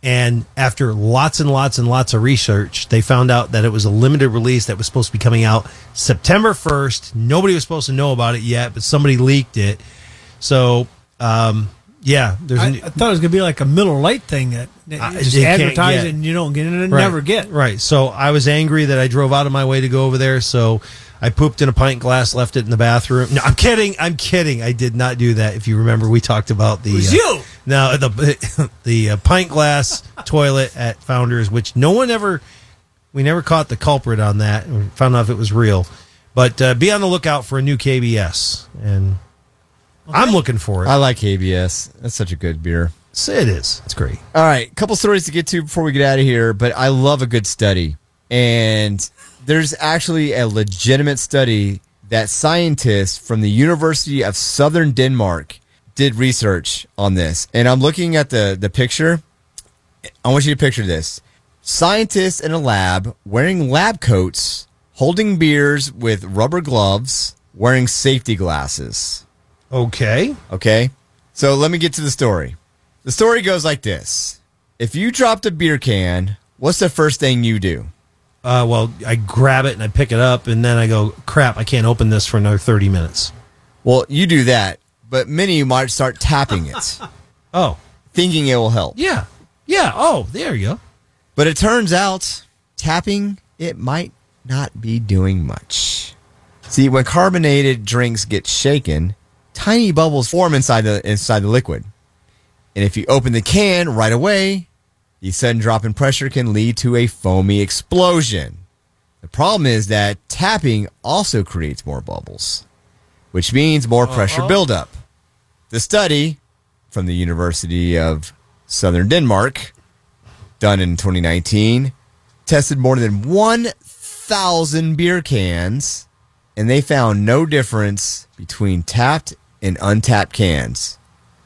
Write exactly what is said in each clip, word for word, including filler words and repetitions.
And after lots and lots and lots of research, they found out that it was a limited release that was supposed to be coming out September first. Nobody was supposed to know about it yet, but somebody leaked it. So, um, yeah. There's I, a new, I thought it was going to be like a Miller Lite thing that, that Uh, you just you can't advertise get. it and you don't get it and right, never get. Right. So I was angry that I drove out of my way to go over there. So I pooped in a pint glass, left it in the bathroom. No, I'm kidding. I'm kidding. I did not do that. If you remember, we talked about the. It was uh, you. No, the the uh, pint glass toilet at Founders, which no one ever, we never caught the culprit on that. We found out if it was real. But uh, be on the lookout for a new K B S, and okay. I'm looking for it. I like K B S. That's such a good beer. So it is. It's great. All right, couple stories to get to before we get out of here, but I love a good study. And there's actually a legitimate study that scientists from the University of Southern Denmark did research on this. And I'm looking at the, the picture. I want you to picture this. Scientists in a lab wearing lab coats, holding beers with rubber gloves, wearing safety glasses. Okay. Okay? So let me get to the story. The story goes like this. If you dropped a beer can, what's the first thing you do? Uh, well, I grab it and I pick it up, and then I go, crap, I can't open this for another thirty minutes. Well, you do that, but many of you might start tapping it, Oh. thinking it will help. Yeah. Yeah. Oh, there you go. But it turns out tapping, it might not be doing much. See, when carbonated drinks get shaken, tiny bubbles form inside the inside the liquid. And if you open the can right away, the sudden drop in pressure can lead to a foamy explosion. The problem is that tapping also creates more bubbles, which means more pressure uh-huh. buildup. The study from the University of Southern Denmark, done in twenty nineteen, tested more than one thousand beer cans, and they found no difference between tapped and untapped cans.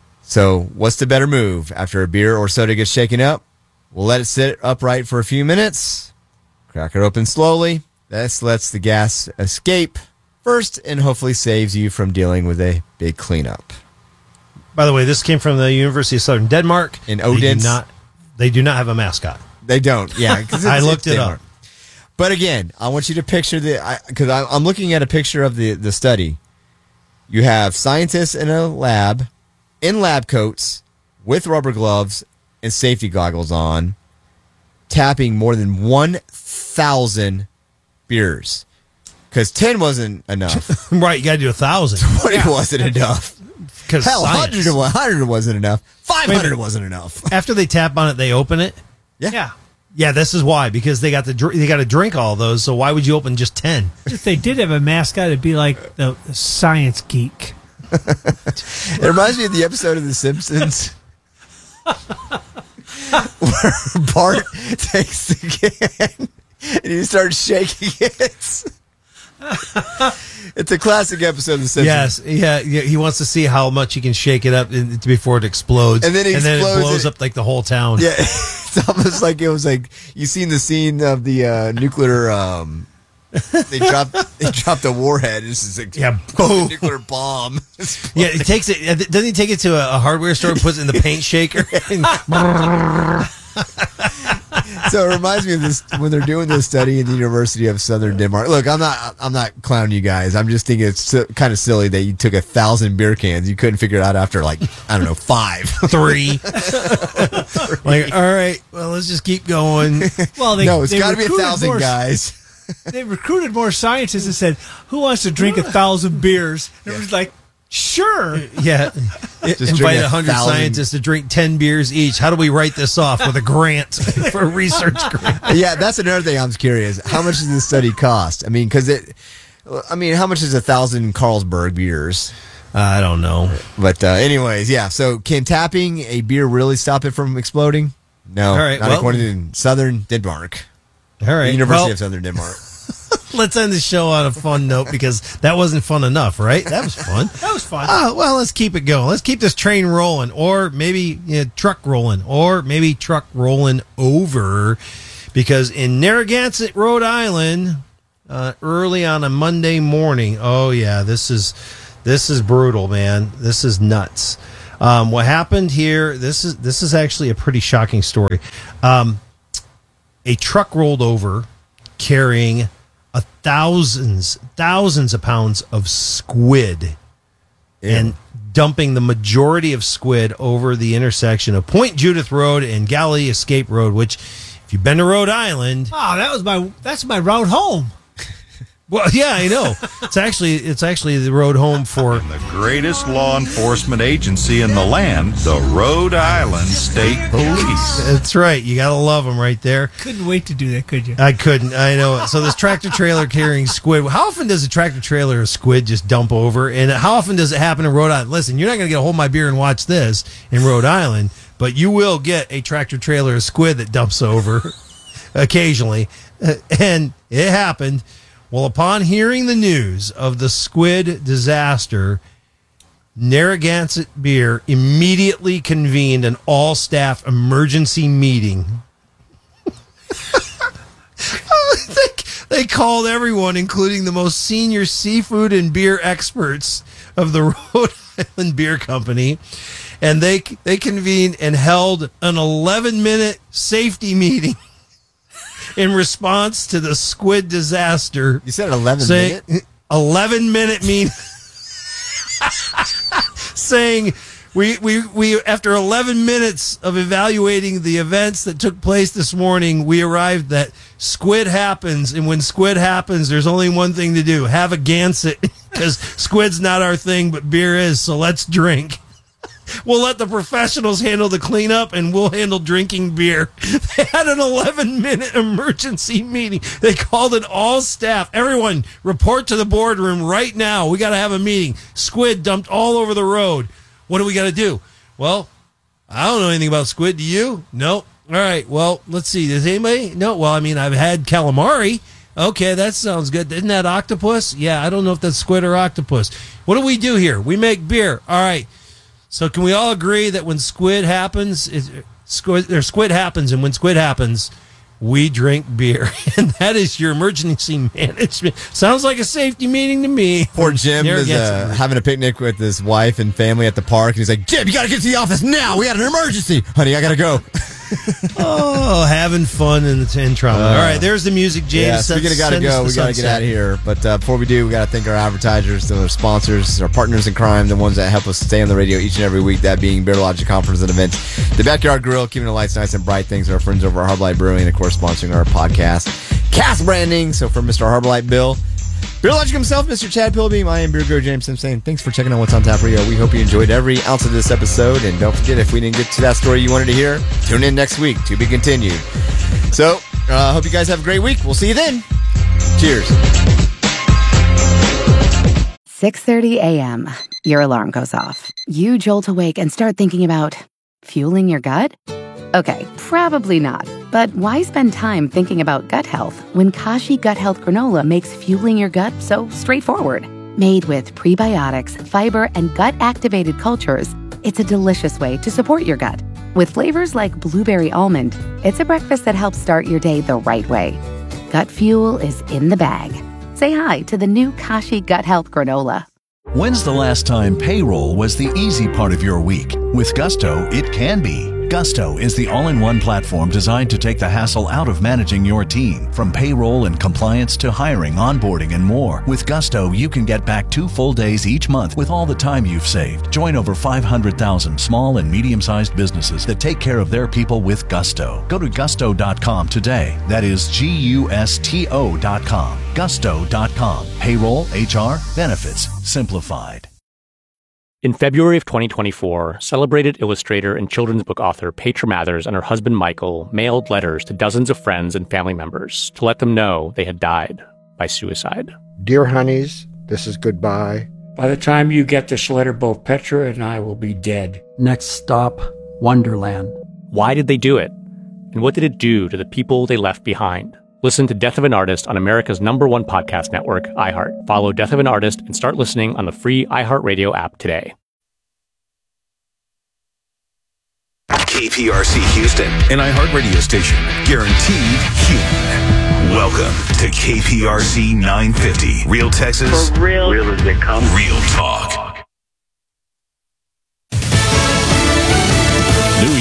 So what's the better move? After a beer or soda gets shaken up, we'll let it sit upright for a few minutes, crack it open slowly. This lets the gas escape first and hopefully saves you from dealing with a big cleanup. By the way, this came from the University of Southern Denmark. In Odense. They do not, they do not have a mascot. They don't, yeah. I looked it Denmark. up. But again, I want you to picture the, because I'm looking at a picture of the, the study. You have scientists in a lab, in lab coats, with rubber gloves and safety goggles on, tapping more than one thousand beers. Because ten wasn't enough. Right, you got to do a thousand. twenty yeah. wasn't enough. Hell, science. one hundred wasn't enough. five hundred wasn't enough. After they tap on it, they open it? Yeah. Yeah. Yeah, this is why, because they got the they got to drink all those. So why would you open just ten? If they did have a mascot, it'd be like the, the science geek. It reminds me of the episode of The Simpsons where Bart takes the can and he starts shaking it. It's a classic episode of The Simpsons. Yes, yeah, yeah. He wants to see how much he can shake it up in, before it explodes, and then, he and then explodes it blows it. up like the whole town. Yeah, it's almost like it was like you seen the scene of the uh, nuclear. Um, they dropped they dropped a warhead. This is like yeah, boom, nuclear bomb. Yeah, he takes it. Doesn't he take it to a, a hardware store and puts it in the paint shaker? So it reminds me of this when they're doing this study in the University of Southern Denmark. Look, I'm not, I'm not clowning you guys. I'm just thinking it's so, kind of silly that you took a thousand beer cans. You couldn't figure it out after like I don't know five, three. Three. Like, all right, well, let's just keep going. Well, they, no, it's got to be a thousand more, guys. They recruited more scientists and said, "Who wants to drink a thousand beers?" And yeah. It was like, "Sure." Yeah. Just invite a hundred scientists to drink ten beers each. How do we write this off with a grant for a research grant? Yeah, that's another thing I'm curious. How much does this study cost? I mean, because it. I mean, how much is a thousand Carlsberg beers? Uh, I don't know. But uh, anyways, yeah. So can tapping a beer really stop it from exploding? No. All right. Not Well, according to Southern Denmark. All right. The University well, of Southern Denmark. Let's end the show on a fun note because that wasn't fun enough, right? That was fun. That was fun. Oh, well, let's keep it going. Let's keep this train rolling, or maybe you know, truck rolling, or maybe truck rolling over, because in Narragansett, Rhode Island, uh, early on a Monday morning. Oh yeah, this is this is brutal, man. This is nuts. Um, what happened here? This is this is actually a pretty shocking story. Um, a truck rolled over carrying a thousands thousands of pounds of squid, Ew. and dumping the majority of squid over the intersection of Point Judith Road and Galilee Escape Road. Which, if you've been to Rhode Island, oh, that was my that's my route home. Well, yeah, I know. It's actually it's actually the road home for the greatest law enforcement agency in the land, the Rhode Island State Police. That's right. You gotta love them right there. Couldn't wait to do that, could you? I couldn't. I know. So this tractor trailer carrying squid. How often does a tractor trailer of squid just dump over? And how often does it happen in Rhode Island? Listen, you're not gonna get a hold of my beer and watch this in Rhode Island, but you will get a tractor trailer of squid that dumps over occasionally, and it happened. Well, upon hearing the news of the squid disaster, Narragansett Beer immediately convened an all-staff emergency meeting. they, they called everyone, including the most senior seafood and beer experts of the Rhode Island Beer Company, and they they convened and held an eleven-minute safety meeting in response to the squid disaster. You said eleven say, minute? eleven minute mean saying we, we, we, after eleven minutes of evaluating the events that took place this morning, we arrived that squid happens. And when squid happens, there's only one thing to do. Have a Gansett, because squid's not our thing, but beer is. So let's drink. We'll let the professionals handle the cleanup, and we'll handle drinking beer. They had an eleven-minute emergency meeting. They called it all staff. Everyone, report to the boardroom right now. We got to have a meeting. Squid dumped all over the road. What do we got to do? Well, I don't know anything about squid. Do you? Nope. All right. Well, let's see. Does anybody? No. Well, I mean, I've had calamari. Okay, that sounds good. Isn't that octopus? Yeah, I don't know if that's squid or octopus. What do we do here? We make beer. All right. So can we all agree that when squid happens, it, squid, or squid happens, and when squid happens, we drink beer? And that is your emergency management. Sounds like a safety meeting to me. Poor Jim is uh, having a picnic with his wife and family at the park, and he's like, Jim, you got to get to the office now. We got an emergency. Honey, I got to go. Oh, having fun in, in trauma. Uh, All right, there's the music, James. Yeah, so we got to go. We got to get out of here. But uh, before we do, we got to thank our advertisers, our sponsors, our partners in crime, the ones that help us stay on the radio each and every week, that being Beer Logic Conference and Events, the Backyard Grill, keeping the lights nice and bright. Thanks to our friends over at Harbor Light Brewing, and of course, sponsoring our podcast, Cast Branding. So for Mister Harbor Light Bill, Beer Logic himself, Mister Chad Pilbeam, I am Beer Grower James Simpson. Thanks for checking out What's on Tap Radio. We hope you enjoyed every ounce of this episode. And don't forget, if we didn't get to that story you wanted to hear, tune in next week. To be continued. So, I uh, hope you guys have a great week. We'll see you then. Cheers. six thirty a.m. Your alarm goes off. You jolt awake and start thinking about fueling your gut? Okay, probably not. But why spend time thinking about gut health when Kashi Gut Health Granola makes fueling your gut so straightforward? Made with prebiotics, fiber, and gut-activated cultures, it's a delicious way to support your gut. With flavors like blueberry almond, it's a breakfast that helps start your day the right way. Gut fuel is in the bag. Say hi to the new Kashi Gut Health Granola. When's the last time payroll was the easy part of your week? With Gusto, it can be. Gusto is the all-in-one platform designed to take the hassle out of managing your team. From payroll and compliance to hiring, onboarding, and more. With Gusto, you can get back two full days each month with all the time you've saved. Join over five hundred thousand small and medium-sized businesses that take care of their people with Gusto. Go to gusto dot com today. That is G U S T O dot com. gusto dot com. Payroll, H R, benefits, simplified. In February of twenty twenty-four, celebrated illustrator and children's book author Petra Mathers and her husband Michael mailed letters to dozens of friends and family members to let them know they had died by suicide. Dear honeys, this is goodbye. By the time you get this letter, both Petra and I will be dead. Next stop, Wonderland. Why did they do it? And what did it do to the people they left behind? Listen to Death of an Artist on America's number one podcast network, iHeart. Follow Death of an Artist and start listening on the free iHeartRadio app today. K P R C Houston, an iHeart radio station, guaranteed human. Welcome to K P R C nine fifty, Real Texas, for real, real as they come, real talk.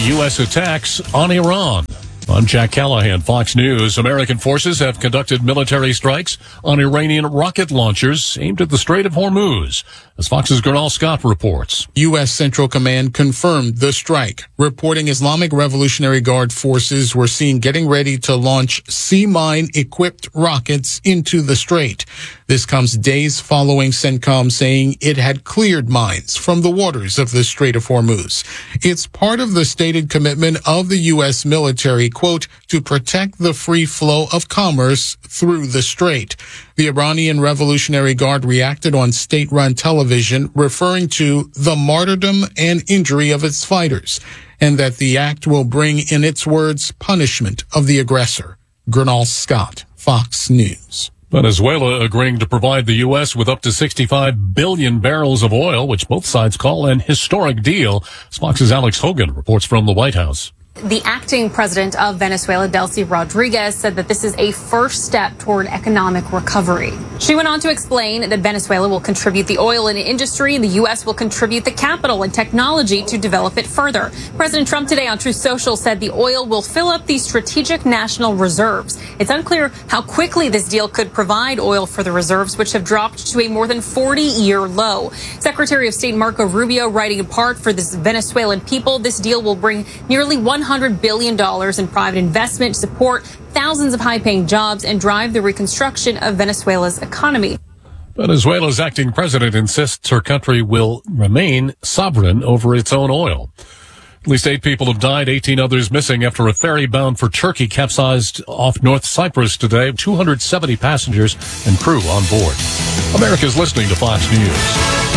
U S attacks on Iran. I'm Jack Callahan, Fox News. American forces have conducted military strikes on Iranian rocket launchers aimed at the Strait of Hormuz, as Fox's Gernal Scott reports. U S Central Command confirmed the strike, reporting Islamic Revolutionary Guard forces were seen getting ready to launch sea mine-equipped rockets into the strait. This comes days following CENTCOM saying it had cleared mines from the waters of the Strait of Hormuz. It's part of the stated commitment of the U S military, quote, to protect the free flow of commerce through the strait. The Iranian Revolutionary Guard reacted on state-run television, referring to the martyrdom and injury of its fighters, and that the act will bring, in its words, punishment of the aggressor. Gernal Scott, Fox News. Venezuela agreeing to provide the U S with up to sixty-five billion barrels of oil, which both sides call an historic deal. Fox's Alex Hogan reports from the White House. The acting president of Venezuela, Delcy Rodriguez, said that this is a first step toward economic recovery. She went on to explain that Venezuela will contribute the oil industry and the U S will contribute the capital and technology to develop it further. President Trump today on Truth Social said the oil will fill up the strategic national reserves. It's unclear how quickly this deal could provide oil for the reserves, which have dropped to a more than forty-year low. Secretary of State Marco Rubio writing in part for this Venezuelan people, this deal will bring nearly one hundred billion dollars in private investment to support thousands of high-paying jobs and drive the reconstruction of Venezuela's economy. Venezuela's acting president insists her country will remain sovereign over its own oil. At least eight people have died, eighteen others missing after a ferry bound for Turkey capsized off North Cyprus today. two hundred seventy passengers and crew on board. America's listening to Fox News.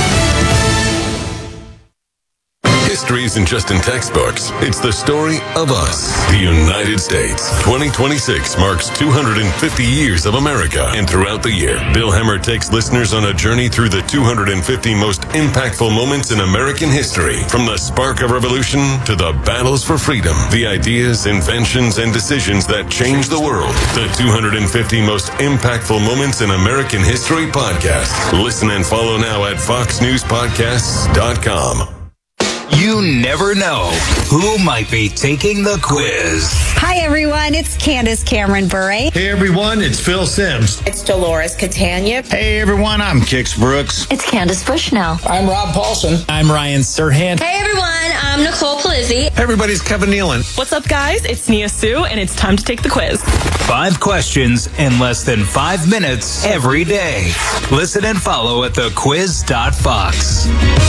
History isn't just in textbooks. It's the story of us, the United States. twenty twenty-six marks two hundred fifty years of America. And throughout the year, Bill Hemmer takes listeners on a journey through the two hundred fifty most impactful moments in American history. From the spark of revolution to the battles for freedom, the ideas, inventions, and decisions that changed the world. The two hundred fifty most impactful moments in American history podcast. Listen and follow now at fox news podcasts dot com. You never know who might be taking the quiz. Hi, everyone. It's Candace Cameron Bure. Hey, everyone. It's Phil Sims. It's Dolores Catania. Hey, everyone. I'm Kix Brooks. It's Candace Bushnell. I'm Rob Paulson. I'm Ryan Serhant. Hey, everyone. I'm Nicole Palizzi. Hey, everybody. It's Kevin Nealon. What's up, guys? It's Nia Sue, and it's time to take the quiz. Five questions in less than five minutes every day. Listen and follow at the quiz dot fox.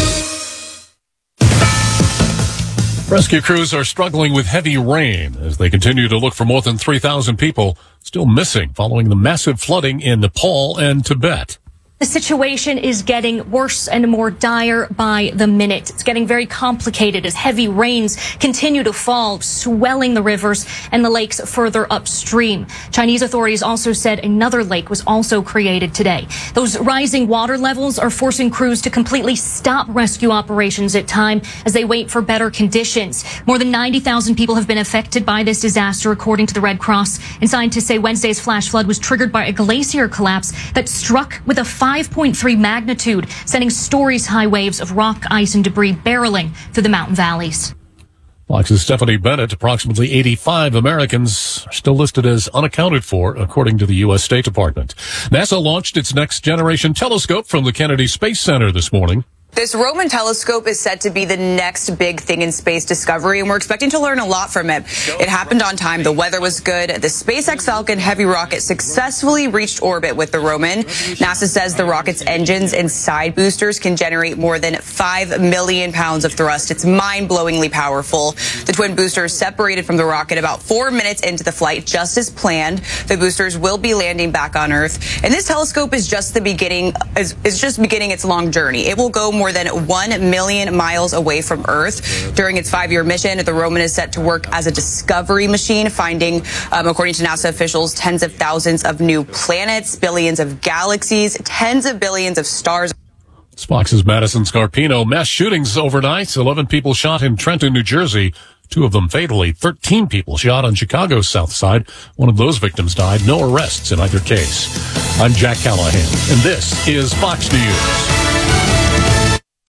Rescue crews are struggling with heavy rain as they continue to look for more than three thousand people still missing following the massive flooding in Nepal and Tibet. The situation is getting worse and more dire by the minute. It's getting very complicated as heavy rains continue to fall, swelling the rivers and the lakes further upstream. Chinese authorities also said another lake was also created today. Those rising water levels are forcing crews to completely stop rescue operations at time as they wait for better conditions. More than ninety thousand people have been affected by this disaster, according to the Red Cross. And scientists say Wednesday's flash flood was triggered by a glacier collapse that struck with a five point three magnitude, sending stories high waves of rock, ice, and debris barreling through the mountain valleys. Fox's Stephanie Bennett, approximately eighty-five Americans are still listed as unaccounted for, according to the U S State Department. NASA launched its next generation telescope from the Kennedy Space Center this morning. This Roman telescope is set to be the next big thing in space discovery, and we're expecting to learn a lot from it. It happened on time. The weather was good. The SpaceX Falcon Heavy rocket successfully reached orbit with the Roman. NASA says the rocket's engines and side boosters can generate more than five million pounds of thrust. It's mind-blowingly powerful. The twin boosters separated from the rocket about four minutes into the flight, just as planned. The boosters will be landing back on Earth. And this telescope is just the beginning, is, is just beginning its long journey. It will go more than one million miles away from Earth. During its five-year mission, the Roman is set to work as a discovery machine, finding, um, according to NASA officials, tens of thousands of new planets, billions of galaxies, tens of billions of stars. Fox's Madison Scarpino. Mass shootings overnight. eleven people shot in Trenton, New Jersey. Two of them fatally. thirteen people shot on Chicago's south side. One of those victims died. No arrests in either case. I'm Jack Callahan, and this is Fox News.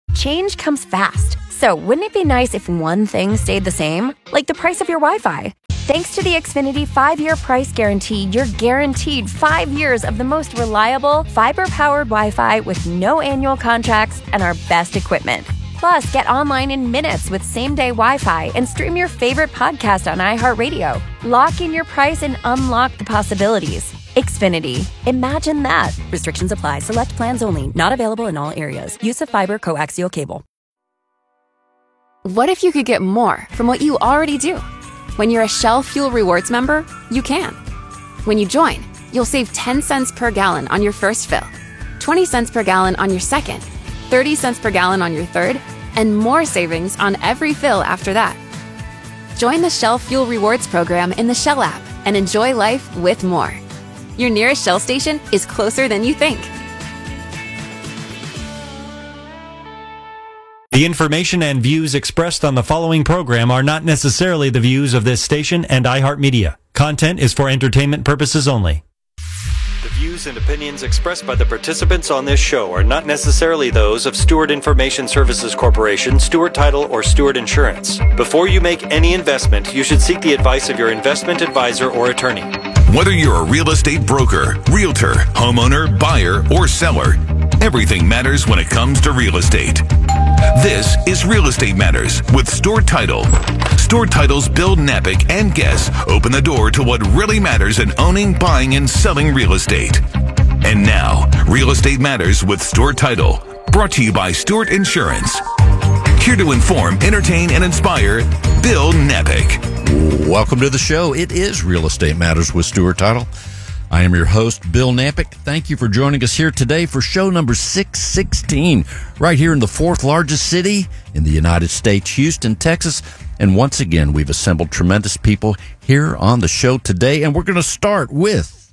Change comes fast. So wouldn't it be nice if one thing stayed the same? Like the price of your Wi-Fi. Thanks to the Xfinity five-year price guarantee, you're guaranteed five years of the most reliable, fiber-powered Wi-Fi with no annual contracts and our best equipment. Plus, get online in minutes with same-day Wi-Fi and stream your favorite podcast on iHeartRadio. Lock in your price and unlock the possibilities. Xfinity. Imagine that. Restrictions apply. Select plans only. Not available in all areas. Use of fiber coaxial cable. What if you could get more from what you already do? When you're a Shell Fuel Rewards member, you can. When you join, you'll save ten cents per gallon on your first fill, twenty cents per gallon on your second, thirty cents per gallon on your third, and more savings on every fill after that. Join the Shell Fuel Rewards program in the Shell app and enjoy life with more. Your nearest Shell station is closer than you think. The information and views expressed on the following program are not necessarily the views of this station and iHeartMedia. Content is for entertainment purposes only. The views and opinions expressed by the participants on this show are not necessarily those of Stewart Information Services Corporation, Stewart Title, or Stewart Insurance. Before you make any investment, you should seek the advice of your investment advisor or attorney. Whether you're a real estate broker, realtor, homeowner, buyer, or seller, everything matters when it comes to real estate. This is Real Estate Matters with Stewart Title. Stewart Title's Bill Napick and guests open the door to what really matters in owning, buying, and selling real estate. And now, Real Estate Matters with Stewart Title, brought to you by Stewart Insurance. Here to inform, entertain, and inspire, Bill Napick. Welcome to the show. It is Real Estate Matters with Stewart Title. I am your host, Bill Napick. Thank you for joining us here today for show number six sixteen, right here in the fourth largest city in the United States, Houston, Texas. And once again, we've assembled tremendous people here on the show today. And we're going to start with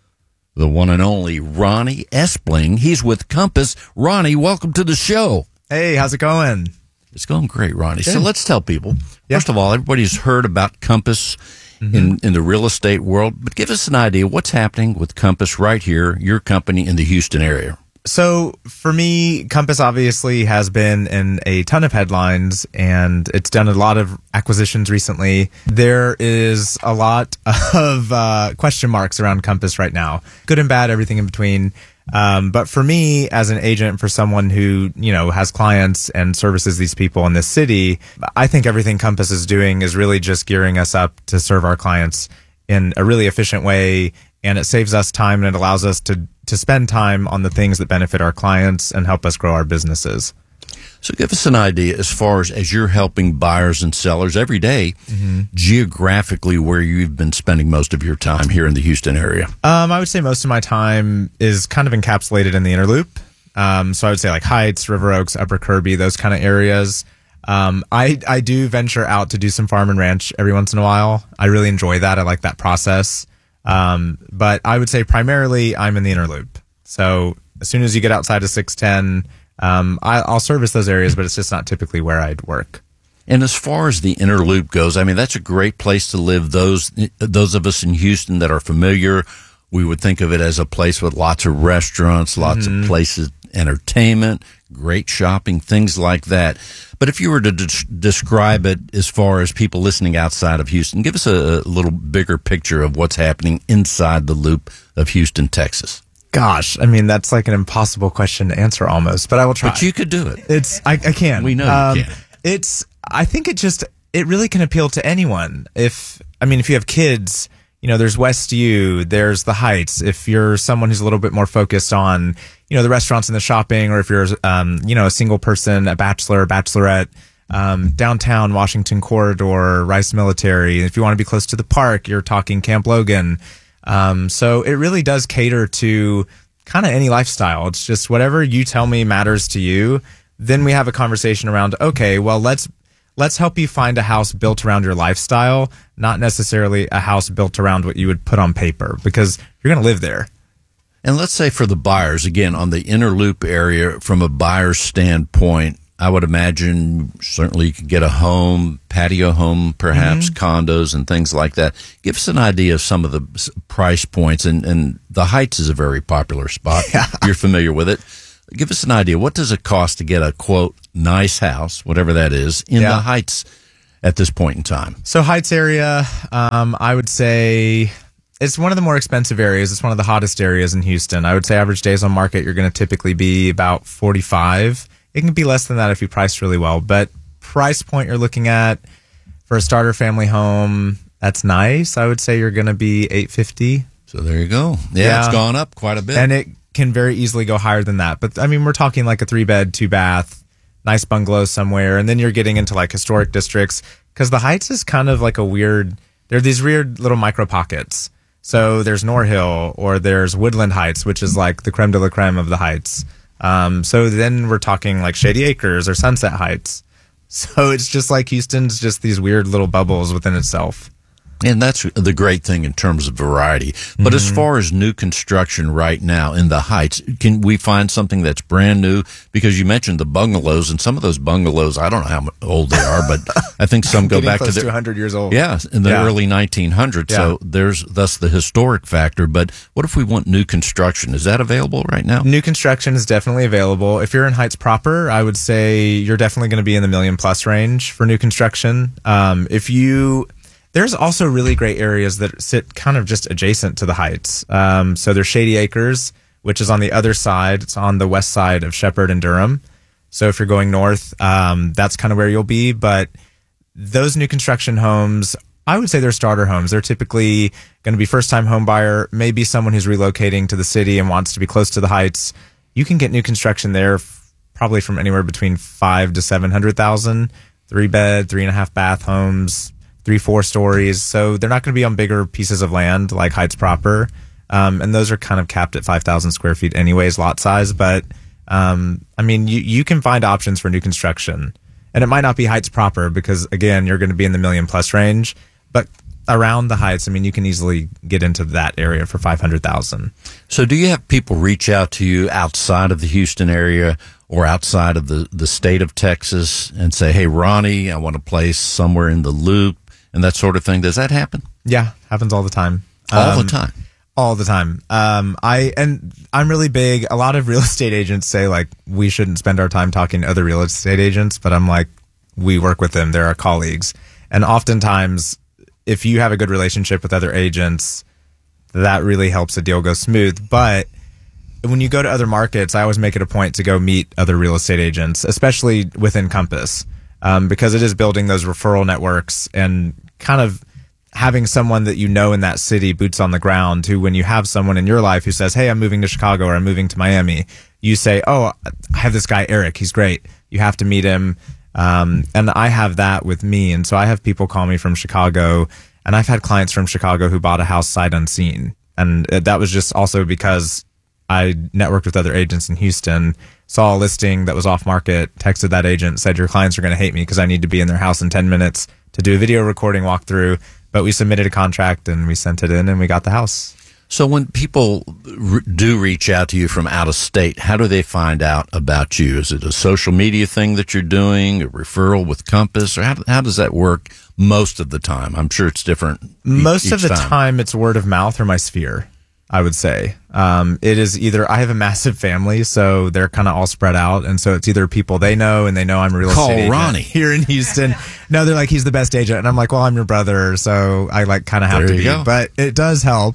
the one and only Ronnie Espling. He's with Compass. Ronnie, welcome to the show. Hey, how's it going? It's going great, Ronnie. Good. So let's tell people, Yeah. first of all, everybody's heard about Compass Mhm. in, in the real estate world, but give us an idea what's happening with Compass right here, your company in the Houston area. So for me, Compass obviously has been in a ton of headlines and it's done a lot of acquisitions recently. There is a lot of uh, question marks around Compass right now. Good and bad, everything in between. Um, but for me, as an agent, for someone who, you know, has clients and services these people in this city, I think everything Compass is doing is really just gearing us up to serve our clients in a really efficient way. And it saves us time and it allows us to, to spend time on the things that benefit our clients and help us grow our businesses. So give us an idea as far as, as you're helping buyers and sellers every day, Mm-hmm. geographically where you've been spending most of your time here in the Houston area. Um, I would say most of my time is kind of encapsulated in the inner loop. Um, so I would say like Heights, River Oaks, Upper Kirby, those kind of areas. Um, I, I do venture out to do some farm and ranch every once in a while. I really enjoy that. I like that process. Um, but I would say primarily I'm in the inner loop. So as soon as you get outside of six ten, um, I, I'll service those areas, but it's just not typically where I'd work. And as far as the inner loop goes, I mean, that's a great place to live. Those, those of us in Houston that are familiar, we would think of it as a place with lots of restaurants, lots Mhm. of places, entertainment, great shopping, things like that. But if you were to de- describe it as far as people listening outside of Houston, give us a, a little bigger picture of what's happening inside the loop of Houston, Texas. Gosh, I mean, that's like an impossible question to answer almost, but I will try. But you could do it. It's, I, I can. We know you Um, can. It's, I think it just, it really can appeal to anyone. If, I mean, if you have kids, you know, there's West U, there's the Heights. If you're someone who's a little bit more focused on, you know, the restaurants and the shopping, or if you're, um, you know, a single person, a bachelor, bachelorette, um, downtown Washington Corridor, Rice Military. If you want to be close to the park, you're talking Camp Logan. Um, so it really does cater to kind of any lifestyle. It's just whatever you tell me matters to you. Then we have a conversation around, okay, well, let's, let's help you find a house built around your lifestyle, not necessarily a house built around what you would put on paper, because you're going to live there. And let's say for the buyers, again, on the inner loop area, from a buyer's standpoint, I would imagine certainly you could get a home, patio home, perhaps Mm-hmm. condos and things like that. Give us an idea of some of the s- price points. And, and the Heights is a very popular spot. Yeah. You're familiar with it. Give us an idea. What does it cost to get a, quote, nice house, whatever that is, in Yeah. the Heights at this point in time? So Heights area, um, I would say it's one of the more expensive areas. It's one of the hottest areas in Houston. I would say average days on market, you're going to typically be about forty-five. It can be less than that if you price really well. But price point you're looking at for a starter family home, that's nice. I would say you're going to be eight fifty. So there you go. Yeah, yeah, it's gone up quite a bit. And it can very easily go higher than that. But I mean, we're talking like a three bed, two bath, nice bungalow somewhere. And then you're getting into like historic districts because the Heights is kind of like a weird, there are these weird little micro pockets. So there's Norhill or there's Woodland Heights, which is like the creme de la creme of the Heights. Um, so then we're talking like Shady Acres or Sunset Heights. So it's just like Houston's just these weird little bubbles within itself. And that's the great thing in terms of variety. But mm-hmm. as far as new construction right now in the Heights, can we find something that's brand new? Because you mentioned the bungalows, and some of those bungalows, I don't know how old they are, but I think some go back close to, the, to one hundred years old. Yeah, in the yeah. early nineteen hundreds. Yeah. So there's thus the historic factor. But what if we want new construction? Is that available right now? New construction is definitely available. If you're in Heights proper, I would say you're definitely going to be in the million plus range for new construction. Um, if you... There's also really great areas that sit kind of just adjacent to the Heights. Um, so there's Shady Acres, which is on the other side. It's on the west side of Shepherd and Durham. So if you're going north, um, that's kind of where you'll be. But those new construction homes, I would say they're starter homes. They're typically going to be first-time home buyer, maybe someone who's relocating to the city and wants to be close to the Heights. You can get new construction there f- probably from anywhere between five to seven hundred thousand. Three bed, three and a half bath homes. Three, four stories. So they're not going to be on bigger pieces of land like Heights proper. Um, and those are kind of capped at five thousand square feet anyways, lot size. But, um, I mean, you, you can find options for new construction. And it might not be Heights proper because, again, you're going to be in the million plus range. But around the Heights, I mean, you can easily get into that area for five hundred thousand. So do you have people reach out to you outside of the Houston area or outside of the, the state of Texas and say, hey, Ronnie, I want a place somewhere in the Loop, and that sort of thing? Does that happen? Yeah, happens all the time. All um, the time. All the time. Um, I and I'm really big. A lot of real estate agents say like we shouldn't spend our time talking to other real estate agents, but I'm like, we work with them. They're our colleagues, and oftentimes, if you have a good relationship with other agents, that really helps a deal go smooth. But when you go to other markets, I always make it a point to go meet other real estate agents, especially within Compass. Um, because it is building those referral networks and kind of having someone that you know in that city, boots on the ground, who when you have someone in your life who says, hey, I'm moving to Chicago or I'm moving to Miami, you say, oh, I have this guy, Eric. He's great. You have to meet him. Um, and I have that with me. And so I have people call me from Chicago, and I've had clients from Chicago who bought a house sight unseen. And that was just also because I networked with other agents in Houston, saw a listing that was off market, texted that agent, said, your clients are going to hate me because I need to be in their house in ten minutes to do a video recording walkthrough. But we submitted a contract and we sent it in and we got the house. So when people re- do reach out to you from out of state, how do they find out about you? Is it a social media thing that you're doing, a referral with Compass, or how, how does that work most of the time? I'm sure it's different. Most each of the time. time it's word of mouth or my sphere, I would say. Um, it is either, I have a massive family, so they're kind of all spread out. And so it's either people they know and they know I'm a real Call estate agent Ronnie here in Houston. No, they're like, he's the best agent. And I'm like, well, I'm your brother. So I like kind of have There to you be, go. but it does help.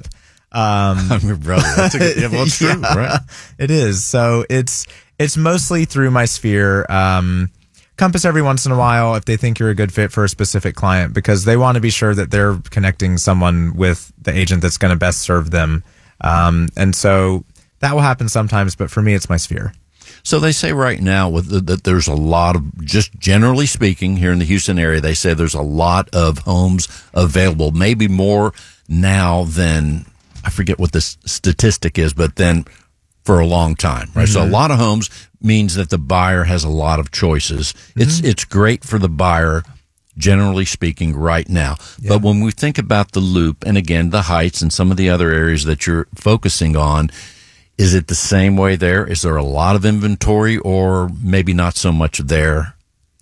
Um, I'm your brother. That's a good, yeah, well, it's true, yeah, right? It is. So it's, it's mostly through my sphere. Um, Compass every once in a while if they think you're a good fit for a specific client, because they want to be sure that they're connecting someone with the agent that's going to best serve them. Um, and so that will happen sometimes, but for me, it's my sphere. So they say right now with the, that there's a lot of, just generally speaking, here in the Houston area, they say there's a lot of homes available, maybe more now than, I forget what the statistic is, but then for a long time, right? Mm-hmm. So a lot of homes means that the buyer has a lot of choices. Mm-hmm. It's it's great for the buyer, generally speaking, right now. Yeah. But when we think about the Loop, and again, the Heights and some of the other areas that you're focusing on, is it the same way there? Is there a lot of inventory, or maybe not so much there?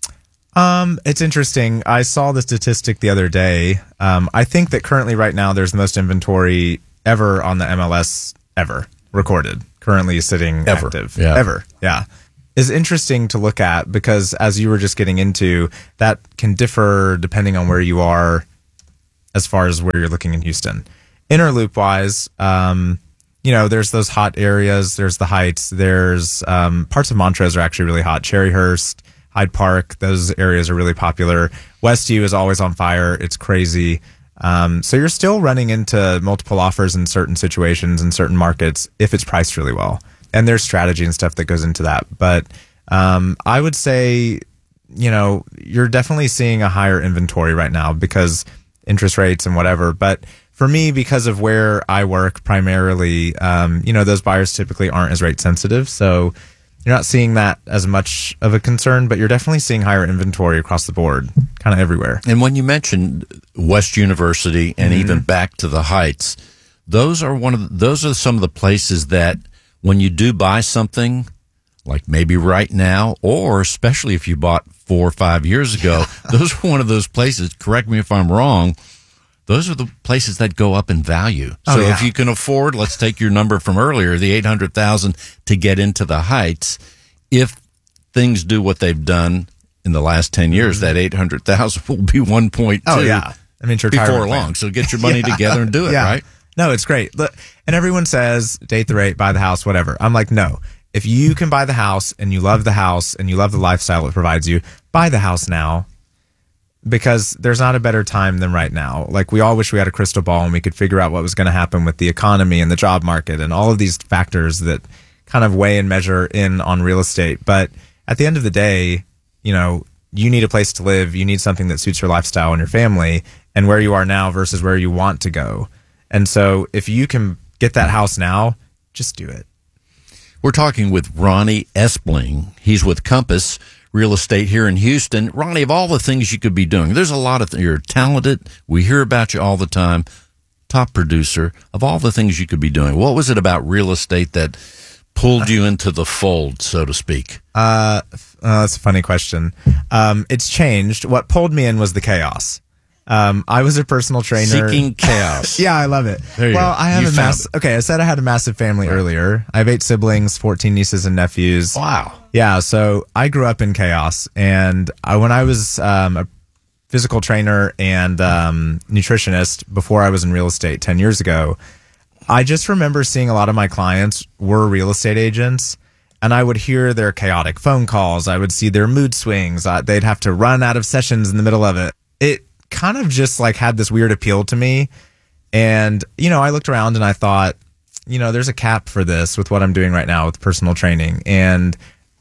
Um, it's interesting. I saw the statistic the other day. Um, I think that currently right now there's the most inventory ever on the M L S ever recorded, currently sitting Ever. active. Yeah. Ever. Yeah. is interesting to look at because, as you were just getting into, that can differ depending on where you are as far as where you're looking in Houston. Inner loop wise, um, you know, there's those hot areas, there's the Heights, there's um, parts of Montrose are actually really hot. Cherryhurst, Hyde Park, those areas are really popular. Westview is always on fire. It's crazy. Um, so you're still running into multiple offers in certain situations in certain markets if it's priced really well. And there's strategy and stuff that goes into that. But um, I would say, you know, you're definitely seeing a higher inventory right now because interest rates and whatever. But for me, because of where I work primarily, um, you know, those buyers typically aren't as rate sensitive. So you're not seeing that as much of a concern, but you're definitely seeing higher inventory across the board, kind of everywhere. And when you mentioned West University and mm-hmm. even back to the Heights, those are one of the, those are some of the places that when you do buy something, like maybe right now, or especially if you bought four or five years ago, those are one of those places, correct me if I'm wrong, those are the places that go up in value. So oh, yeah. if you can afford, let's take your number from earlier, the eight hundred thousand to get into the Heights, if things do what they've done in the last ten years, mm-hmm. that eight hundred thousand will be one point two oh, yeah. I mean, before long. So get your money yeah. together and do it, yeah. right? No, it's great. Look, and everyone says, date the rate, buy the house, whatever. I'm like, no. If you can buy the house and you love the house and you love the lifestyle it provides you, buy the house now. Because there's not a better time than right now. Like, we all wish we had a crystal ball and we could figure out what was going to happen with the economy and the job market and all of these factors that kind of weigh and measure in on real estate. But at the end of the day, you know, you need a place to live. You need something that suits your lifestyle and your family and where you are now versus where you want to go. And so if you can get that house now, just do it. We're talking with Ronnie Espling. He's with Compass Real Estate here in Houston. Ronnie, of all the things you could be doing, there's a lot of th- you're talented. We hear about you all the time. Top producer. Of all the things you could be doing, what was it about real estate that pulled you into the fold, so to speak? Uh, uh that's a funny question. Um, it's changed. What pulled me in was the chaos. Um, I was a personal trainer. Seeking chaos. Yeah, I love it. There you well, go. I have you a mass. Okay, I said I had a massive family right. earlier. I have eight siblings, fourteen nieces and nephews. Wow. Yeah, so I grew up in chaos, and I, when I was um, a physical trainer and um, nutritionist before I was in real estate ten years ago, I just remember seeing a lot of my clients were real estate agents, and I would hear their chaotic phone calls. I would see their mood swings. Uh, they'd have to run out of sessions in the middle of it. It kind of just like had this weird appeal to me. And, you know, I looked around and I thought, you know, there's a cap for this with what I'm doing right now with personal training. And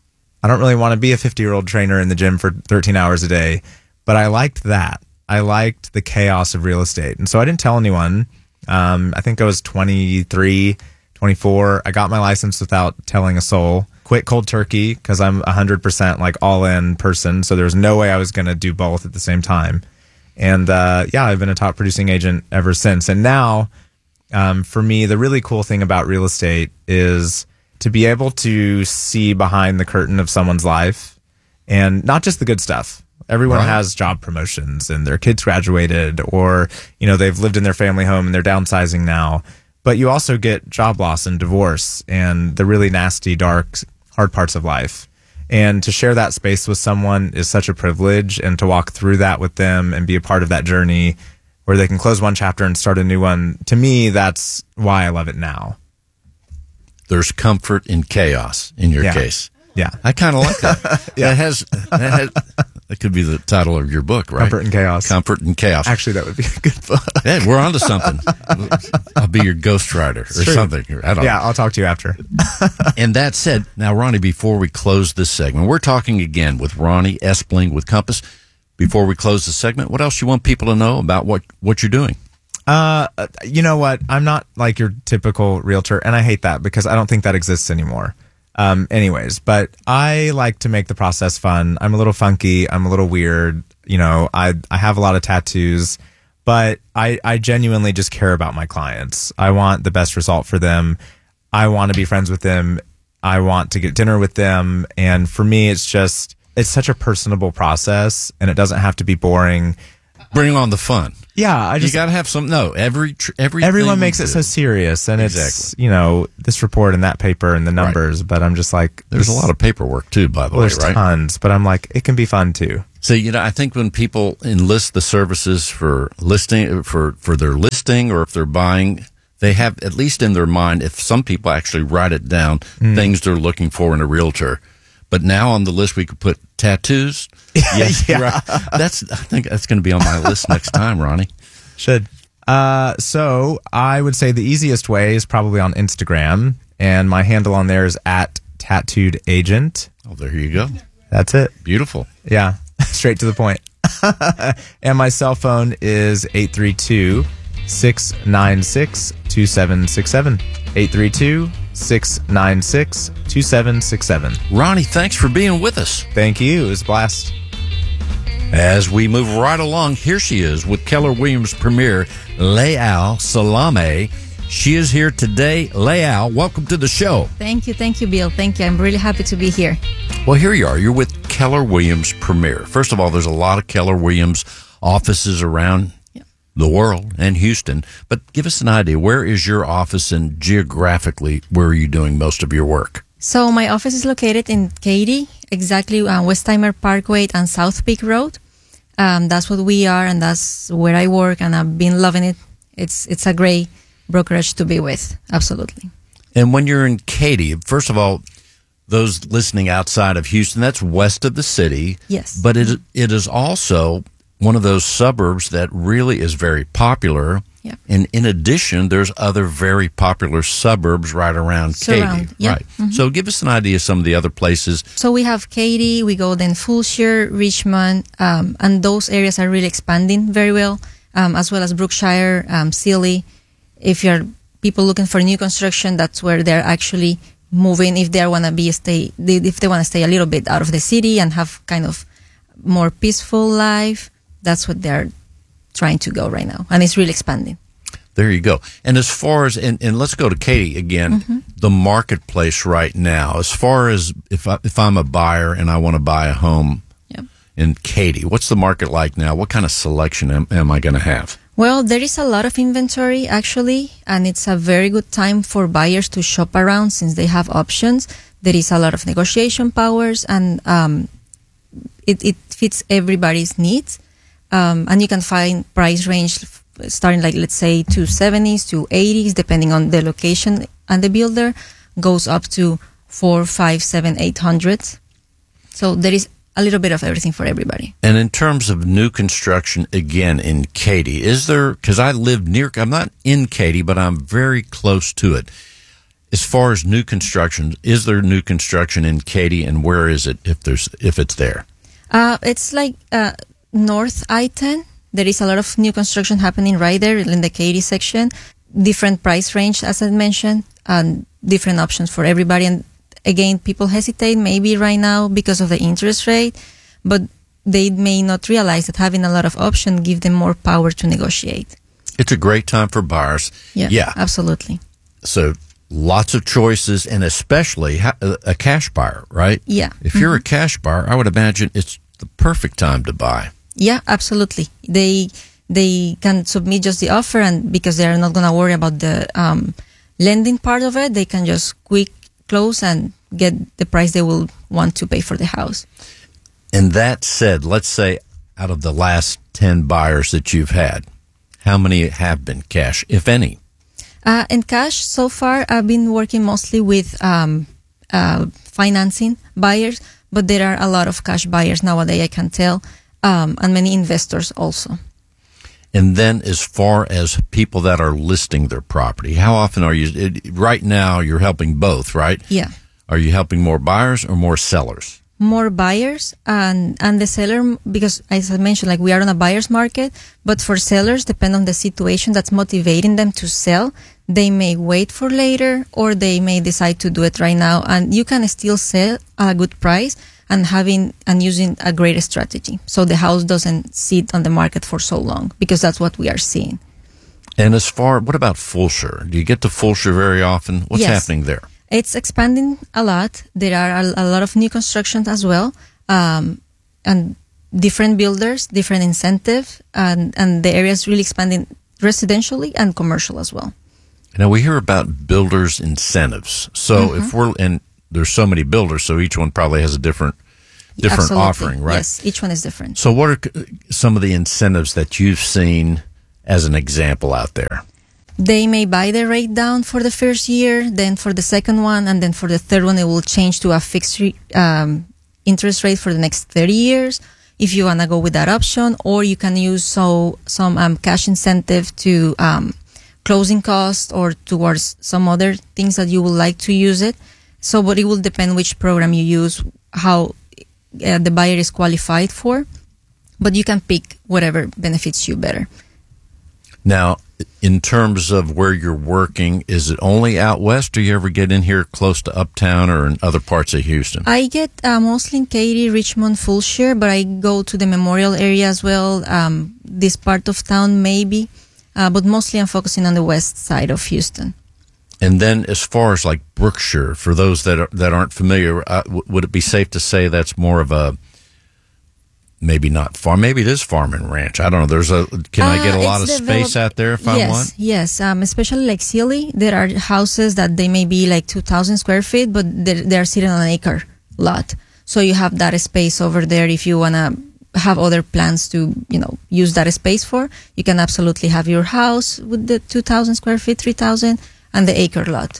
I don't really want to be a fifty year old trainer in the gym for thirteen hours a day, but I liked that. I liked the chaos of real estate. And so I didn't tell anyone. Um, I think I was twenty-three, twenty-four. I got my license without telling a soul. Quit cold turkey because I'm one hundred percent like all in person. So there's no way I was going to do both at the same time. And uh, yeah, I've been a top producing agent ever since. And now, um, for me, the really cool thing about real estate is to be able to see behind the curtain of someone's life, and not just the good stuff. Everyone right. has job promotions and their kids graduated, or, you know, they've lived in their family home and they're downsizing now. But you also get job loss and divorce and the really nasty, dark, hard parts of life. And to share that space with someone is such a privilege, and to walk through that with them and be a part of that journey where they can close one chapter and start a new one. To me, that's why I love it now. There's comfort in chaos in your yeah. case. Yeah. I kind of like that. yeah. That has, that has, that could be the title of your book, right? Comfort and Chaos. Comfort and Chaos. Actually, that would be a good book. Hey, we're onto something. I'll be your ghostwriter or True. something. I don't yeah, know. I'll talk to you after. And that said, now, Ronnie, before we close this segment, we're talking again with Ronnie Espling with Compass. Before we close the segment, what else you want people to know about what, what you're doing? Uh, you know what? I'm not like your typical realtor, and I hate that because I don't think that exists anymore. Um, anyways, but I like to make the process fun. I'm a little funky. I'm a little weird. You know, I, I have a lot of tattoos, but I, I genuinely just care about my clients. I want the best result for them. I want to be friends with them. I want to get dinner with them. And for me, it's just, it's such a personable process, and it doesn't have to be boring. Bring on the fun. Yeah, I just you got to have some. No, every tr- every everyone makes it so serious, and exactly. it's you know this report and that paper and the numbers. Right. But I'm just like, there's this, a lot of paperwork too, by the well, way, there's right? Tons, but I'm like, it can be fun too. So you know, I think when people enlist the services for listing for for their listing, or if they're buying, they have at least in their mind. If some people actually write it down, mm. things they're looking for in a realtor. But now on the list we could put tattoos. Yes, yeah. Right. That's I think that's going to be on my list next time, Ronnie. Should. Uh, so I would say the easiest way is probably on Instagram, and my handle on there is at tattooed agent. Oh, there you go. That's it. Beautiful. Yeah, straight to the point. And my cell phone is eight three two, six nine six, two seven six seven. eight three two, six nine six, two seven six seven. Ronnie, thanks for being with us. Thank you. It was a blast. As we move right along, here she is with Keller Williams Premier, Leal Salame. She is here today. Leal, welcome to the show. Thank you. Thank you, Bill. Thank you. I'm really happy to be here. Well, here you are. You're with Keller Williams Premier. First of all, there's a lot of Keller Williams offices around yeah. the world and Houston. But give us an idea. Where is your office, and geographically, where are you doing most of your work? So my office is located in Katy, exactly on Westheimer Parkway and South Peak Road. Um, that's what we are, and that's where I work, and I've been loving it. It's it's a great brokerage to be with, absolutely. And when you're in Katy, first of all, those listening outside of Houston, that's west of the city. Yes. But it it is also one of those suburbs that really is very popular. Yeah. And in addition, there's other very popular suburbs right around Surround, Katy. yeah. Right. Mm-hmm. So give us an idea of some of the other places. So we have Katy, we go then Fulshire, Richmond, um, and those areas are really expanding very well, um, as well as Brookshire, um, Sealy. If you're people looking for new construction, that's where they're actually moving. If they want to be stay, if they want to stay a little bit out of the city and have kind of more peaceful life, that's what they're trying to go right now, and it's really expanding. There you go. And as far as, and, and let's go to Katy again, mm-hmm. the marketplace right now, as far as if, I, if I'm a buyer and I want to buy a home yep. in Katy, what's the market like now? What kind of selection am, am I going to have? Well, there is a lot of inventory, actually, and it's a very good time for buyers to shop around since they have options. There is a lot of negotiation powers, and um, it, it fits everybody's needs. Um, and you can find price range starting like, let's say, two seventies to eighties, depending on the location and the builder, goes up to four, five, seven, eight hundreds. So there is a little bit of everything for everybody. And in terms of new construction, again, in Katy, is there, because I live near, I'm not in Katy, but I'm very close to it. As far as new construction, is there new construction in Katy, and where is it if there's if it's there? Uh, it's like uh, North I ten. There is a lot of new construction happening right there in the Katy section. Different price range, as I mentioned, and different options for everybody. And again, people hesitate maybe right now because of the interest rate, but they may not realize that having a lot of options give them more power to negotiate. It's a great time for buyers. Yeah, yeah. absolutely. So lots of choices, and especially a cash buyer, right? Yeah. If you're mm-hmm. a cash buyer, I would imagine it's the perfect time to buy. Yeah, absolutely. They they can submit just the offer, and because they're not going to worry about the um, lending part of it, they can just quick close and get the price they will want to pay for the house. And that said, let's say out of the last ten buyers that you've had, how many have been cash, if any? Uh, in cash, so far, I've been working mostly with um, uh, financing buyers, but there are a lot of cash buyers nowadays, I can tell. Um, and many investors also. And then as far as people that are listing their property, how often are you, it, right now you're helping both, right? Yeah. Are you helping more buyers or more sellers? More buyers, and, and the seller, because as I mentioned, like we are on a buyer's market, but for sellers, depend on the situation that's motivating them to sell. They may wait for later, or they may decide to do it right now, and you can still sell at a good price and having and using a great strategy, so the house doesn't sit on the market for so long, because that's what we are seeing. And as far, what about Fulshire? Do you get to Fulshire very often? What's yes. happening there? It's expanding a lot. There are a, a lot of new constructions as well, um, and different builders, different incentive, and, and the area is really expanding residentially and commercial as well. Now, we hear about builders' incentives. So mm-hmm. if we're, and there's so many builders, so each one probably has a different different Absolutely. offering, right? Yes, each one is different. So what are some of the incentives that you've seen as an example out there? They may buy the rate down for the first year, then for the second one, and then for the third one, it will change to a fixed um, interest rate for the next thirty years. If you want to go with that option, or you can use so some um, cash incentive to um, closing costs or towards some other things that you would like to use it. So, but it will depend which program you use, how uh, the buyer is qualified for. But you can pick whatever benefits you better. Now, in terms of where you're working, is it only out west, or you ever get in here close to Uptown or in other parts of Houston? I get uh, mostly in Katy, Richmond, Fulshire, but I go to the Memorial area as well, um, this part of town maybe, uh, but mostly I'm focusing on the west side of Houston. And then as far as like Brookshire, for those that are, that aren't familiar, uh, w- would it be safe to say that's more of a, maybe not farm, maybe it is farm and ranch. I don't know. There's a, can uh, I get a lot of space out there if yes, I want? Yes, um, especially like Sealy, there are houses that they may be like two thousand square feet, but they're, they're sitting on an acre lot. So you have that space over there if you want to have other plans to, you know, use that space for. You can absolutely have your house with the two thousand square feet, three thousand, and the acre lot.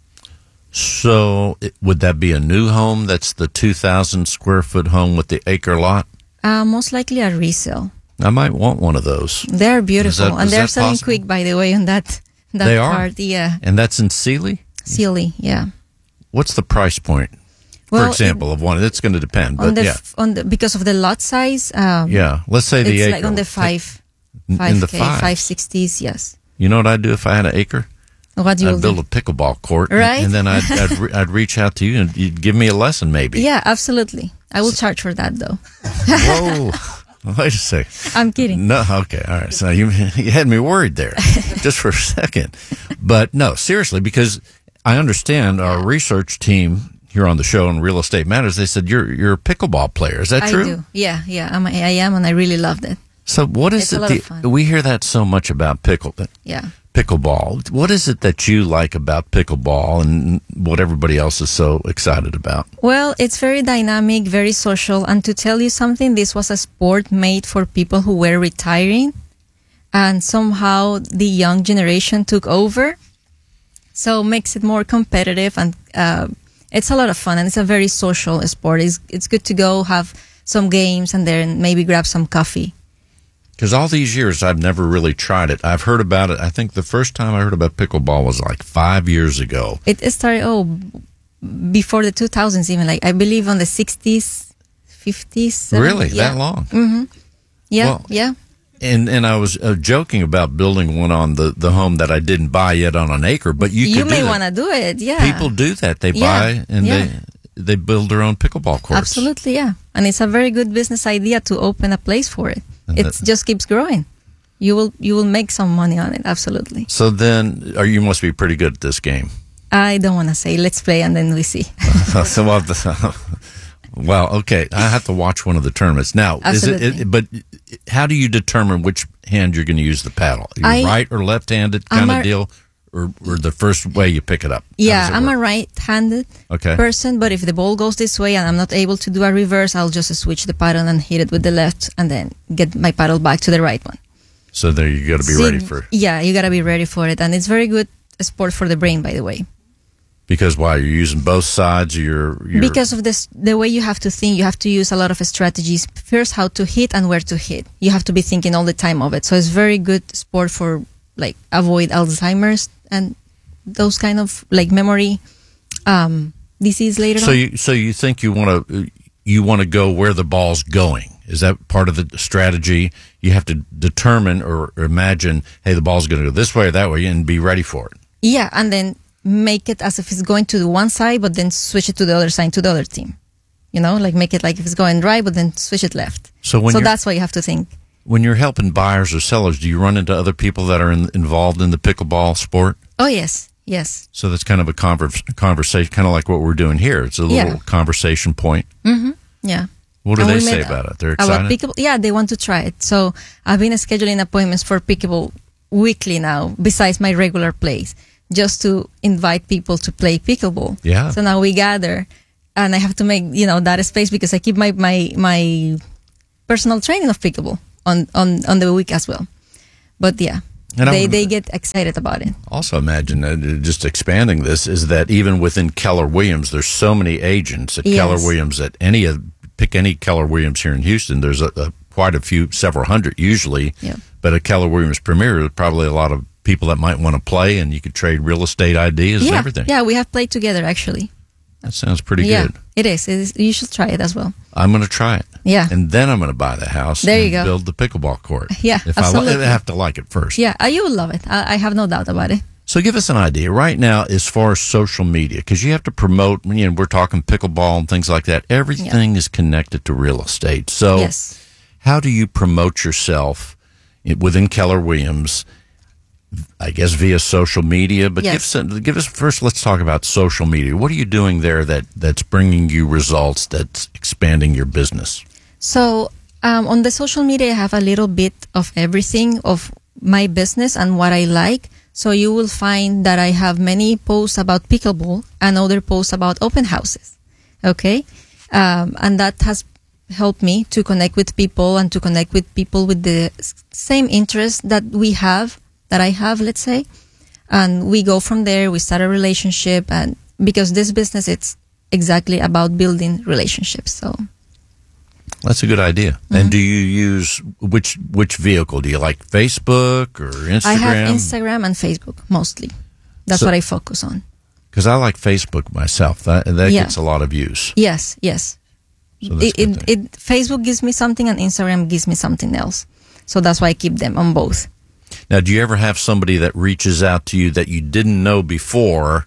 So it, would that be a new home that's the two thousand square foot home with the acre lot? Uh, most likely a resale. I might want one of those. They're beautiful. That, and they're selling possible? quick, by the way, on that, that they are? part. Yeah. And that's in Sealy? Sealy, yeah. What's the price point, well, for example, it, of one? It's going to depend, but on the, yeah. On the, because of the lot size. Um, yeah. Let's say the it's acre. It's like on the five, in five the K, five. five sixties, yes. You know what I'd do if I had an acre? What do you I'd build do? a pickleball court, right? and then I'd I'd, re- I'd reach out to you and you'd give me a lesson, maybe. Yeah, absolutely. I will charge for that, though. Whoa! Wait a second. I'm kidding. No, okay, all right. So you you had me worried there, just for a second. But no, seriously, because I understand our research team here on the show on Real Estate Matters. They said you're you're a pickleball player. Is that I true? I do. Yeah, yeah. I'm, I am, and I really loved it. So what is it's it? A lot The, of fun. We hear that so much about pickle. Yeah. Pickleball. What is it that you like about pickleball and what everybody else is so excited about? Well, it's very dynamic, very social. And to tell you something, this was a sport made for people who were retiring. And somehow the young generation took over. So it makes it more competitive. And uh, it's a lot of fun. And it's a very social sport. It's, it's good to go have some games and then maybe grab some coffee. Because all these years, I've never really tried it. I've heard about it. I think the first time I heard about pickleball was like five years ago. It, it started, oh, before the two thousands even. Like, I believe on the sixties, fifties. seventies. Really? Yeah. That long? Mm-hmm. Yeah, well, yeah. And and I was uh, joking about building one on the, the home that I didn't buy yet on an acre, but you, you could may do want to do it, yeah. People do that. They yeah. buy and yeah. they they build their own pickleball courts. Absolutely, yeah. And it's a very good business idea to open a place for it. And it that, just keeps growing. You will you will make some money on it, absolutely. So then, or you must be pretty good at this game. I don't want to say. Let's play and then we see. so, well, the, well, okay. I have to watch one of the tournaments now. Absolutely. Is it, it? But how do you determine which hand you're going to use the paddle? Are you I, right or left-handed kind I'm of a, deal, or, or the first way you pick it up? Yeah, I'm work? a right-handed okay. person. But if the ball goes this way and I'm not able to do a reverse, I'll just switch the paddle and hit it with the left, and then get my paddle back to the right one. So there you got to be See, ready for it. Yeah, you got to be ready for it. And it's very good sport for the brain, by the way. Because why? You're using both sides? You're, you're Because of this, the way you have to think, you have to use a lot of strategies. First, how to hit and where to hit. You have to be thinking all the time of it. So it's very good sport for, like, avoid Alzheimer's and those kind of, like, memory um, disease later so on. You, so you think you want to you want to go where the ball's going? Is that part of the strategy? You have to determine or, or imagine, hey, the ball's going to go this way or that way, and be ready for it. Yeah, and then make it as if it's going to the one side, but then switch it to the other side, to the other team. You know, like make it like if it's going right, but then switch it left. So, when so that's why you have to think. When you're helping buyers or sellers, do you run into other people that are in, involved in the pickleball sport? Oh, yes. Yes. So that's kind of a conver- conversation, kind of like what we're doing here. It's a little yeah. conversation point. Mm-hmm. Yeah. What do And they we say met about it? They're about excited? Pickleball. Yeah, they want to try it. So I've been scheduling appointments for Pickleball weekly now, besides my regular plays, just to invite people to play Pickleball. Yeah. So now we gather, and I have to make, you know, that space because I keep my, my, my personal training of Pickleball on, on, on the week as well. But yeah, And I they, would- they get excited about it. Also imagine that uh, just expanding this is that even within Keller Williams, there's so many agents at Yes. Keller Williams that any of, pick any Keller Williams here in Houston, there's a, a quite a few, several hundred usually. Yeah. But at Keller Williams Premier, there's probably a lot of people that might want to play, and you could trade real estate ideas and Yeah, everything. yeah, we have played together actually. That sounds pretty yeah, good. it is. It is. You should try it as well. I'm going to try it. Yeah. And then I'm going to buy the house There and you go. build the pickleball court. Yeah, If I, li- absolutely. I have to like it first. Yeah, uh, you will love it. I, I have no doubt about it. So give us an idea right now as far as social media, because you have to promote, you know, we're talking pickleball and things like that. Everything is connected to real estate. So Yes. how do you promote yourself i- within Keller Williams, I guess via social media? But Yes. give, some, give us first, let's talk about social media. What are you doing there that, that's bringing you results, that's expanding your business? So um, on the social media, I have a little bit of everything of my business and what I like. So you will find that I have many posts about pickleball and other posts about open houses. Okay. Um, and that has helped me to connect with people and to connect with people with the s- same interest that we have, that I have, let's say. And we go from there. We start a relationship, and because this business, it's exactly about building relationships. So That's a good idea. Mm-hmm. And do you use which which vehicle? Do you like Facebook or Instagram? I have Instagram and Facebook mostly. That's So- what I focus on. Because I like Facebook myself. That that Yeah. gets a lot of views. Yes, yes. So that's It, it, it Facebook gives me something and Instagram gives me something else. So that's why I keep them on both. Now, do you ever have somebody that reaches out to you that you didn't know before,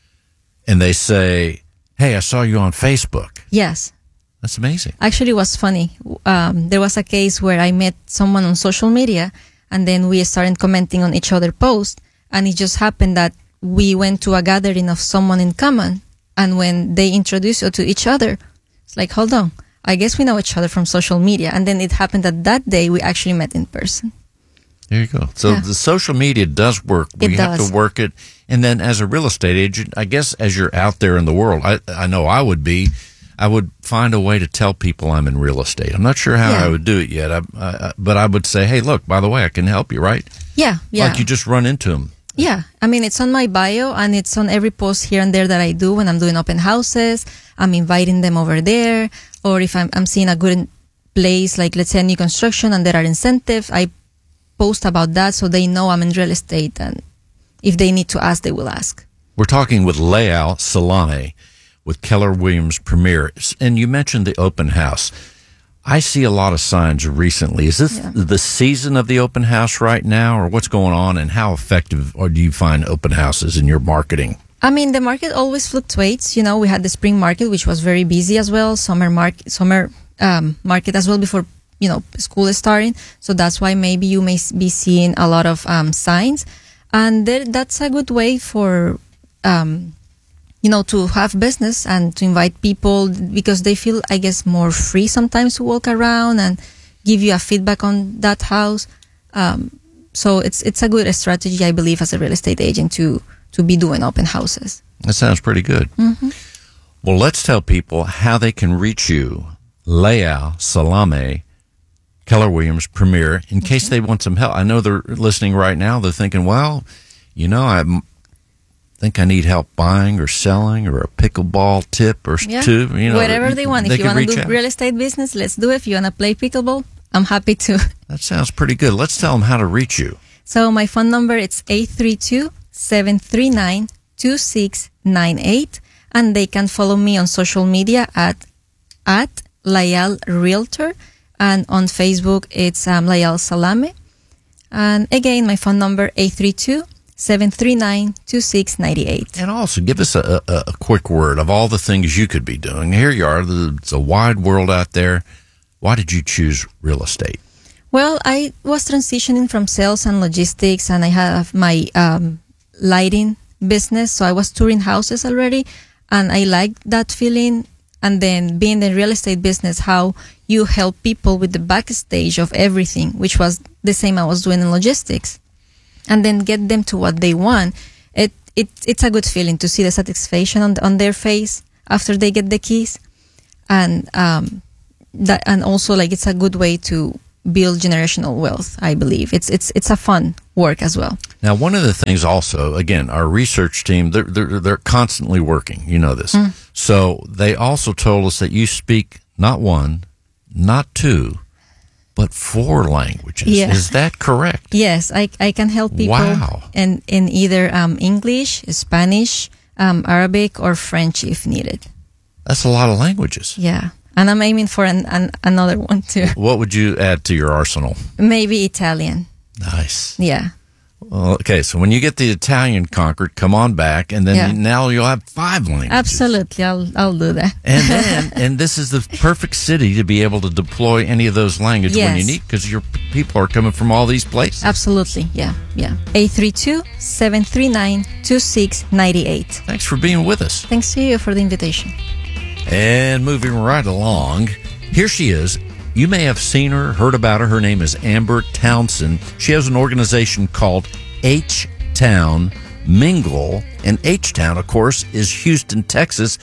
and they say, "Hey, I saw you on Facebook." Yes. That's amazing. Actually, it was funny. Um, there was a case where I met someone on social media, and then we started commenting on each other's posts, and it just happened that we went to a gathering of someone in common, and when they introduced us to each other, it's like, hold on, I guess we know each other from social media, and then it happened that that day we actually met in person. There you go. So Yeah. the social media does work. It We have does. to work it. And then as a real estate agent, I guess as you're out there in the world, I, I know I would be, I would find a way to tell people I'm in real estate. I'm not sure how Yeah. I would do it yet, I, I, but I would say, hey, look, by the way, I can help you, right? Yeah, yeah. Like you just run into them. Yeah, I mean, it's on my bio and it's on every post here and there that I do when I'm doing open houses. I'm inviting them over there. Or if I'm, I'm seeing a good place, like let's say a new construction and there are incentives, I post about that so they know I'm in real estate. And if they need to ask, they will ask. We're talking with Leal Salame with Keller Williams Premier. And you mentioned the open house. I see a lot of signs recently. Is this Yeah. the season of the open house right now, or what's going on, and how effective or do you find open houses in your marketing? I mean, the market always fluctuates. You know, we had the spring market, which was very busy as well. Summer market, summer um, market as well before, you know, school is starting. So that's why maybe you may s- be seeing a lot of um, signs. And there, that's a good way for, um, you know, to have business and to invite people because they feel, I guess, more free sometimes to walk around and give you a feedback on that house. Um, so it's it's a good strategy, I believe, as a real estate agent to to be doing open houses. That sounds pretty good. Mm-hmm. Well, let's tell people how they can reach you, Leal Salame, Keller Williams Premier, in case they want some help. I know they're listening right now. They're thinking, well, you know, I m- think I need help buying or selling or a pickleball tip or s- Yeah. two. You know, Whatever they want. If you can want to reach do out. real estate business, let's do it. If you want to play pickleball, I'm happy to. That sounds pretty good. Let's tell them how to reach you. So my phone number is eight three two, seven three nine, two six nine eight. And they can follow me on social media at at Leal Realtor. And on Facebook, it's um, Leal Salame. And again, my phone number, eight three two, seven three nine, two six nine eight. And also, give us a, a, a quick word of all the things you could be doing. Here you are. It's a wide world out there. Why did you choose real estate? Well, I was transitioning from sales and logistics, and I have my um, lighting business. So I was touring houses already, and I liked that feeling and then being in the real estate business, how you help people with the backstage of everything, which was the same I was doing in logistics, and then get them to what they want. It it it's a good feeling to see the satisfaction on on their face after they get the keys, and um that and also like it's a good way to build generational wealth. I believe it's it's it's a fun work as well. Now, one of the things also, again, our research team, they're, they're, they're constantly working. You know this. Mm. So they also told us that you speak not one, not two, but four languages. Yeah. Is that correct? Yes, I, I can help people wow. in, in either um, English, Spanish, um, Arabic, or French if needed. That's a lot of languages. Yeah. And I'm aiming for an, an, another one too. What would you add to your arsenal? Maybe Italian. Nice. Yeah. Well, okay, so when you get the Italian conquered, come on back, and then Yeah. now you'll have five languages. Absolutely, I'll I'll do that. And then, and this is the perfect city to be able to deploy any of those languages when you Yes. need, because your people are coming from all these places. Absolutely, yeah, yeah. eight three two, seven three nine, two six nine eight. Thanks for being with us. Thanks to you for the invitation. And moving right along, here she is. You may have seen her, heard about her. Her name is Amber Townsend. She has an organization called H-Town Mingle. And H-Town, of course, is Houston, Texas.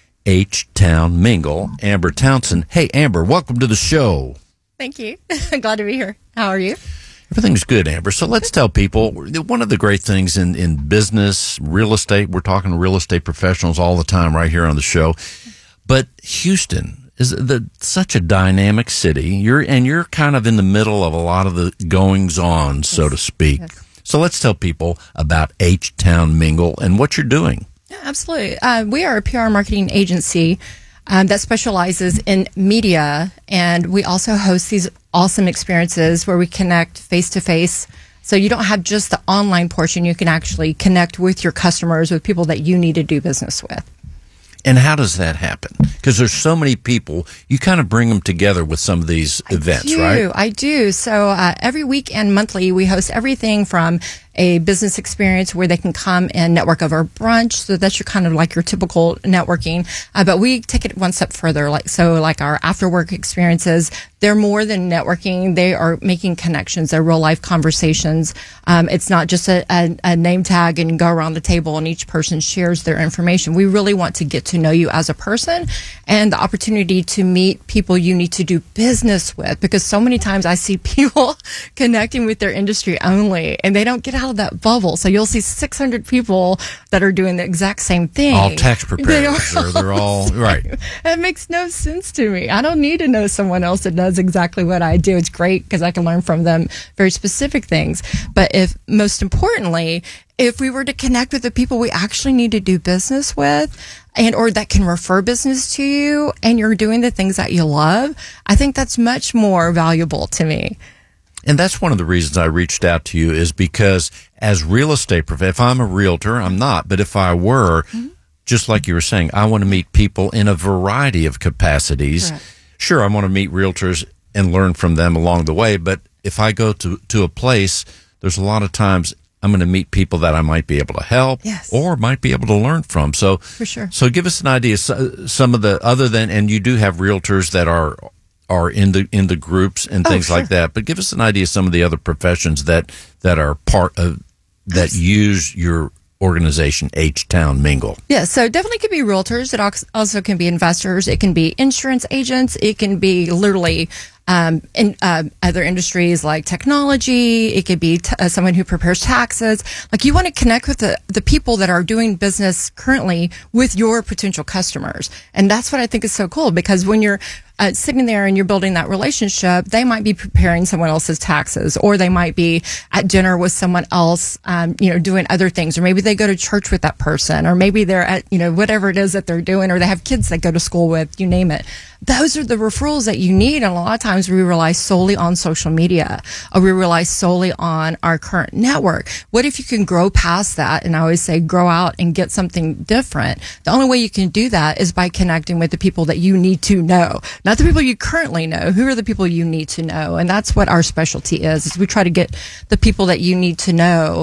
H-Town Mingle. Amber Townsend. Hey, Amber, welcome to the show. Thank you. Glad to be here. How are you? Everything's good, Amber. So let's tell people, one of the great things in, in business, real estate, we're talking to real estate professionals all the time right here on the show. But Houston is the, such a dynamic city. You're and you're kind of in the middle of a lot of the goings on, so to speak. Yes. So let's tell people about H-Town Mingle and what you're doing. Yeah, absolutely. Uh, we are a P R marketing agency um, that specializes in media, and we also host these awesome experiences where we connect face to face. So you don't have just the online portion; you can actually connect with your customers, with people that you need to do business with. And how does that happen? Because there's so many people, you kind of bring them together with some of these events, I do, right? I do. So uh, every week and monthly, we host everything from a business experience where they can come and network over brunch. So that's your kind of like your typical networking. Uh, but we take it one step further. Like, so like our after work experiences, they're more than networking. They are making connections. They're real life conversations. Um, it's not just a, a, a name tag and go around the table and each person shares their information. We really want to get to know you as a person and the opportunity to meet people you need to do business with, because so many times I see people connecting with their industry only and they don't get out of that bubble. So you'll see six hundred people that are doing the exact same thing. All tax They preparers, are or they're all, right. It makes no sense to me. I don't need to know someone else that does exactly what I do. It's great because I can learn from them very specific things. But if, most importantly, if we were to connect with the people we actually need to do business with, and or that can refer business to you, and you're doing the things that you love, I think that's much more valuable to me. And that's one of the reasons I reached out to you, is because as real estate, prof- if I'm a realtor, I'm not, but if I were, mm-hmm. just like you were saying, I want to meet people in a variety of capacities. Correct. Sure, I want to meet realtors and learn from them along the way, but if I go to, to a place, there's a lot of times I'm going to meet people that I might be able to help, yes. or might be able to learn from. So, for sure. So give us an idea. So, some of the other than, and you do have realtors that are are in the in the groups and Oh, things sure. like that. But give us an idea of some of the other professions that that are part of that use your organization, H-Town Mingle. Yeah, so definitely could be realtors. It al- also can be investors. It can be insurance agents. It can be literally um, in uh, other industries like technology. It could be t- uh, someone who prepares taxes. Like, you want to connect with the, the people that are doing business currently with your potential customers. And that's what I think is so cool, because when you're Uh, sitting there and you're building that relationship, they might be preparing someone else's taxes, or they might be at dinner with someone else, um, you know, doing other things, or maybe they go to church with that person, or maybe they're at, you know, whatever it is that they're doing, or they have kids that go to school with, you name it. Those are the referrals that you need. And a lot of times we rely solely on social media, or we rely solely on our current network. What if you can grow past that? And I always say, grow out and get something different. The only way you can do that is by connecting with the people that you need to know. Not the people you currently know. Who are the people you need to know? And that's what our specialty is, is we try to get the people that you need to know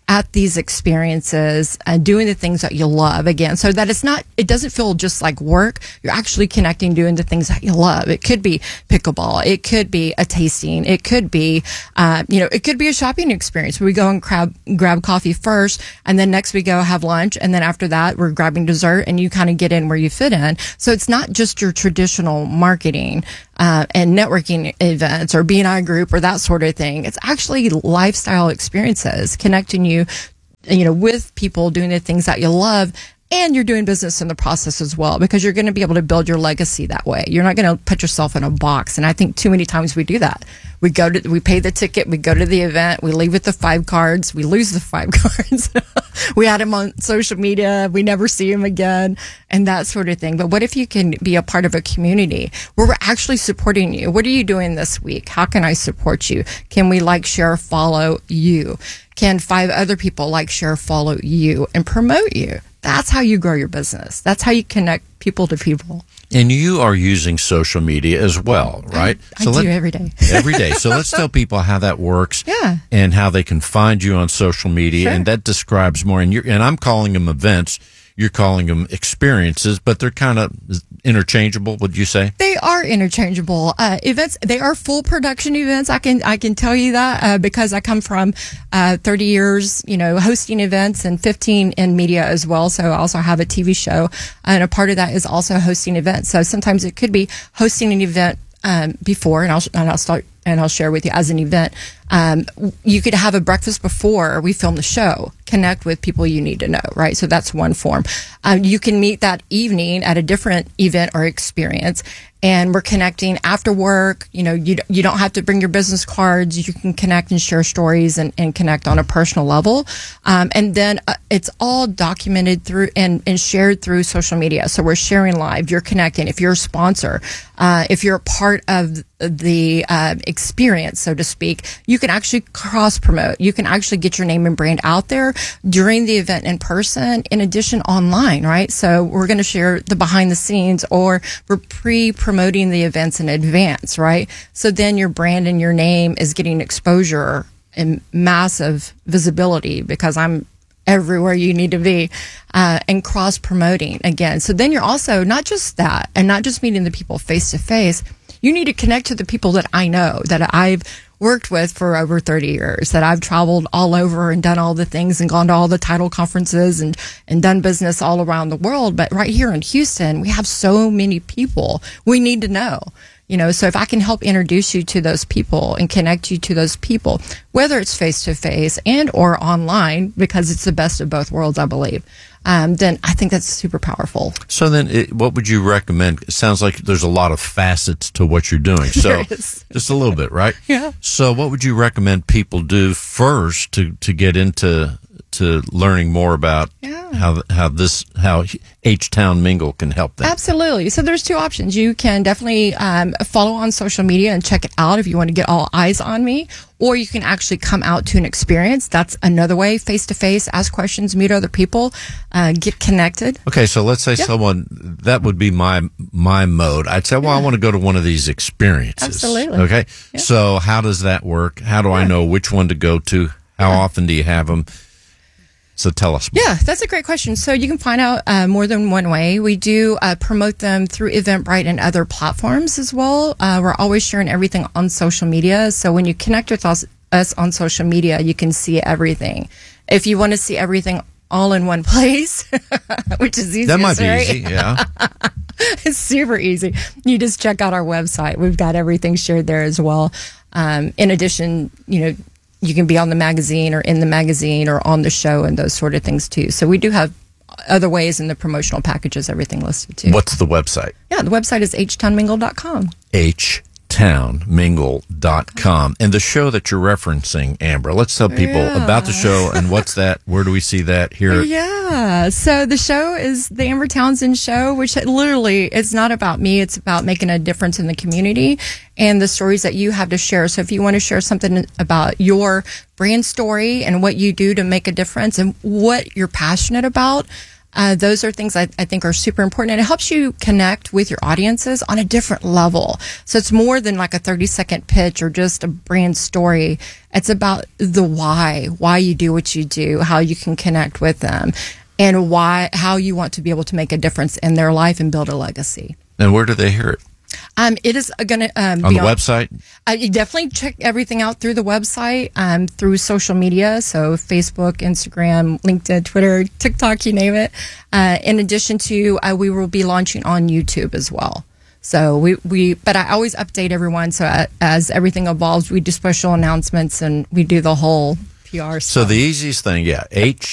at these experiences and doing the things that you love again, so that it's not, it doesn't feel just like work. You're actually connecting, doing the things that you love. It could be pickleball. It could be a tasting. It could be, uh, you know, it could be a shopping experience where we go and grab, grab coffee first, and then next we go have lunch. And then after that, we're grabbing dessert, and you kind of get in where you fit in. So it's not just your traditional marketing Uh, and networking events or B and I group or that sort of thing. It's actually lifestyle experiences, connecting you, you know, with people, doing the things that you love, and you're doing business in the process as well, because you're going to be able to build your legacy that way. You're not going to put yourself in a box. And I think too many times we do that. We go to, we pay the ticket, we go to the event, we leave with the five cards, we lose the five cards. We add them on social media, we never see them again, and that sort of thing. But what if you can be a part of a community where we're actually supporting you? What are you doing this week? How can I support you? Can we like, share, follow you? Can five other people like, share, follow you and promote you? That's how you grow your business. That's how you connect people to people. And you are using social media as well, right? I, I so do let, every day. every day. So let's tell people how that works. Yeah. And how they can find you on social media. Sure. And that describes more. And, you're, and I'm calling them events. You're calling them experiences, but they're kind of interchangeable, would you say? They are interchangeable. Uh, events, they are full production events. I can, I can tell you that, uh, because I come from, uh, thirty years, you know, hosting events and fifteen in media as well. So I also have a T V show, and a part of that is also hosting events. So sometimes it could be hosting an event, um, before, and I'll, and I'll start, and I'll share with you as an event. Um, you could have a breakfast before we film the show, connect with people you need to know, right? So that's one form. Um, you can meet that evening at a different event or experience, and we're connecting after work. You know, you, you don't have to bring your business cards. You can connect and share stories and, and connect on a personal level. Um, and then uh, it's all documented through and, and shared through social media. So we're sharing live. You're connecting. If you're a sponsor, uh, if you're a part of the uh, experience, so to speak, you can actually cross promote. You can actually get your name and brand out there during the event in person, in addition online, right? So we're going to share the behind the scenes, or we're pre-promoting the events in advance, right? So then your brand and your name is getting exposure and massive visibility, because I'm everywhere you need to be, uh, and cross promoting again. So then you're also not just that, and not just meeting the people face to face. You need to connect to the people that I know, that I've worked with for over thirty years, that I've traveled all over and done all the things and gone to all the title conferences and, and done business all around the world. But right here in Houston, we have so many people we need to know. You know, so if I can help introduce you to those people and connect you to those people, whether it's face to face and or online, because it's the best of both worlds, I believe, um, then I think that's super powerful. So then it, what would you recommend? It sounds like there's a lot of facets to what you're doing. So just a little bit, right? Yeah. So what would you recommend people do first to, to get into to learning more about yeah. how how this how H-Town Mingle can help them? Absolutely. So there's two options. You can definitely um, follow on social media and check it out if you want to get all eyes on me, or you can actually come out to an experience. That's another way, face to face, ask questions, meet other people, uh, get connected. Okay, so let's say yeah. someone, that would be my my mode. I'd say, well, yeah. I want to go to one of these experiences. Absolutely. Okay, yeah. So how does that work? How do yeah. I know which one to go to? How yeah. often do you have them? So tell us more. Yeah, that's a great question. So you can find out uh, more than one way. We do uh, promote them through Eventbrite and other platforms as well. Uh, we're always sharing everything on social media. So when you connect with us, us on social media, you can see everything. If you want to see everything all in one place, which is easy. That might be right? easy, yeah. It's super easy. You just check out our website. We've got everything shared there as well. Um, in addition, you know, you can be on the magazine or in the magazine or on the show and those sort of things too. So we do have other ways in the promotional packages, everything listed too. What's the website? Yeah, the website is h town mingle dot com. H town mingle dot com. And the show that you're referencing, Amber, let's tell people yeah. about the show and what's that? Where do we see that here? Yeah. So the show is the Amber Townsend Show, which literally it's not about me. It's about making a difference in the community and the stories that you have to share. So if you want to share something about your brand story and what you do to make a difference and what you're passionate about, Uh, those are things I, I think are super important, and it helps you connect with your audiences on a different level. So it's more than like a thirty second pitch or just a brand story. It's about the why, why you do what you do, how you can connect with them, and why, how you want to be able to make a difference in their life and build a legacy. And where do they hear it? Um, it is going to um, on be the on, website. Uh, you definitely check everything out through the website, um, through social media, so Facebook, Instagram, LinkedIn, Twitter, TikTok, you name it. Uh, in addition to, uh, we will be launching on YouTube as well. So we, we, but I always update everyone. So uh, as everything evolves, we do special announcements and we do the whole P R stuff. So the easiest thing, yeah, H